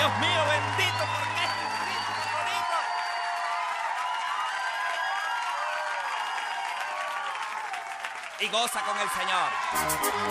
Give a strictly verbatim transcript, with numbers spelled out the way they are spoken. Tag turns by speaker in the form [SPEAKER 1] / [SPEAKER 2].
[SPEAKER 1] Dios mío, bendito, ¿por qué es distinto, bonito? Y goza con el Señor.